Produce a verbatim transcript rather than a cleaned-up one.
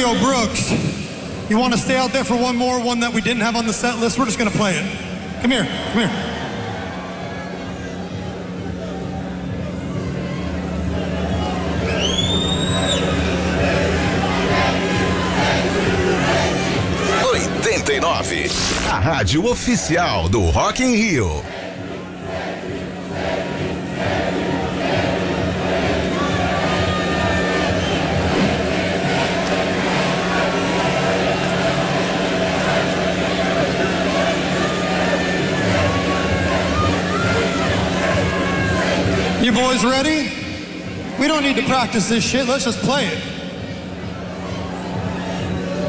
Mario Brooks. You want to stay out there for one more, one that we didn't have on the set list? We're just going to play it. Come here, come here. oitenta e nove, a rádio oficial do Rock in Rio. You boys ready? We don't need to practice this shit. Let's just play it.